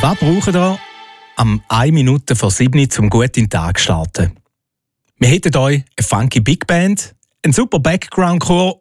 Was brauchen ihr am 1 Minute vor 7 zum guten Tag zu starten? Wir hätten euch eine funky Big Band, einen super Background-Chor